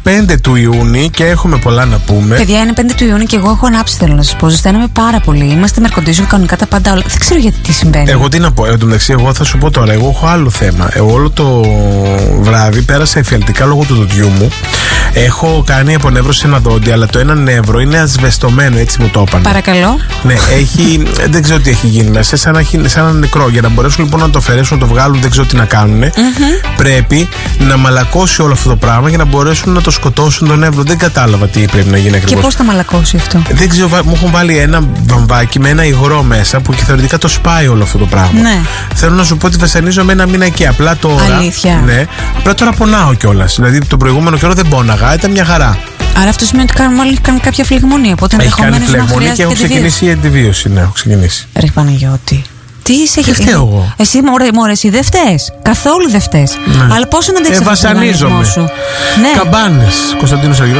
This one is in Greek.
5 του Ιούνιου και έχουμε πολλά να πούμε. Παιδιά, είναι 5 του Ιούνιου και εγώ έχω ανάψει, θέλω να σας πω. Ζεσταίνομαι πάρα πολύ. Είμαστε με air condition κανονικά τα πάντα όλα. Δεν ξέρω γιατί τι συμβαίνει. Εγώ τι να πω, εν τω μεταξύ, εγώ θα σου πω τώρα, εγώ έχω άλλο θέμα. Όλο το βράδυ πέρασα εφιαλτικά λόγω του δοντιού μου. Έχω κάνει απονεύρωση σε ένα δόντι, αλλά το ένα νεύρο είναι ασβεστωμένο, έτσι μου το είπαν. Παρακαλώ. Ναι, έχει, δεν ξέρω τι έχει γίνει μέσα, σαν ένα νεκρό. Για να μπορέσουν λοιπόν να το αφαιρέσουν, να το βγάλουν, δεν ξέρω τι να κάνουν. Πρέπει να μαλακώσει όλο αυτό το πράγμα για να μπορέσουν να το σκοτώσουν τον νεύρο. Δεν κατάλαβα τι πρέπει να γίνει ακριβώς. Και πώς θα μαλακώσει αυτό? Δεν ξέρω, μου έχουν βάλει ένα βαμβάκι με ένα υγρό μέσα που και θεωρητικά το σπάει όλο αυτό το πράγμα. Ναι. Θέλω να σου πω ότι βασανίζομαι ένα μήνα εκεί. Απλά τώρα. Αλήθεια. Ναι, απλά τώρα πονάω κιόλας. Δηλαδή τον προηγούμενο καιρό δεν πόναγα, ήταν μια χαρά. Άρα αυτό σημαίνει ότι μάλλον κάνει κάποια φλεγμονία. Οπότε έχει κάνει φλεγμονία και έχω ξεκινήσει η αντιβίωση. Ναι, έχω ξεκινήσει. Ρε Παναγιώτη. Τι είσαι, δεν φταίω εγώ. Εσύ, μωρέ, εσύ δεν φταίς. Καθόλου δεν φταίς. Ναι. Αλλά πόσο να αντέξεις βασανίζομαι. σου. Ναι. Καμπάνες. Κωνσταντίνος Αργυρός.